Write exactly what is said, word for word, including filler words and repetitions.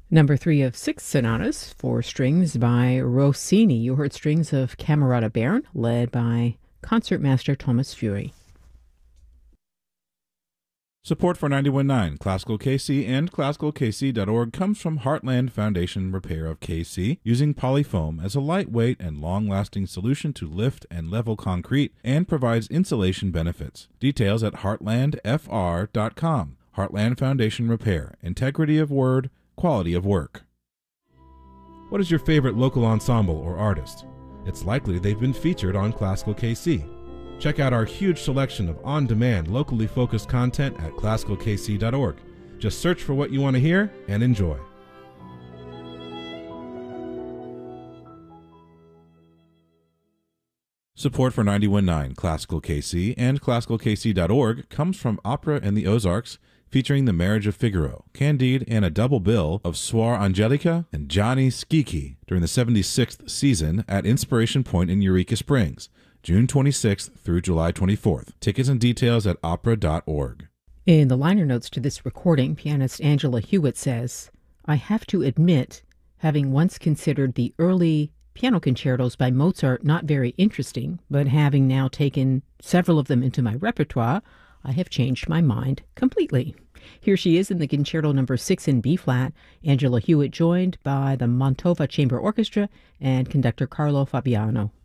Number three of six sonatas for strings by Rossini. You heard strings of Camerata Baron, led by concertmaster Thomas Fury. Support for ninety-one point nine Classical K C and classical k c dot org comes from Heartland Foundation Repair of K C, using polyfoam as a lightweight and long-lasting solution to lift and level concrete, and provides insulation benefits. Details at heartland f r dot com. Heartland Foundation Repair. Integrity of word, quality of work. What is your favorite local ensemble or artist? It's likely they've been featured on Classical K C. Check out our huge selection of on-demand, locally focused content at classical k c dot org. Just search for what you want to hear and enjoy. Support for ninety-one point nine Classical K C and classical k c dot org comes from Opera in the Ozarks, featuring The Marriage of Figaro, Candide, and a double bill of Suor Angelica and Gianni Schicchi during the seventy-sixth season at Inspiration Point in Eureka Springs, June twenty-sixth through July twenty-fourth. Tickets and details at opera dot org. In the liner notes to this recording, pianist Angela Hewitt says, "I have to admit, having once considered the early piano concertos by Mozart not very interesting, but having now taken several of them into my repertoire, I have changed my mind completely." Here she is in the Concerto Number six in B-flat, Angela Hewitt joined by the Mantova Chamber Orchestra and conductor Carlo Fabiano.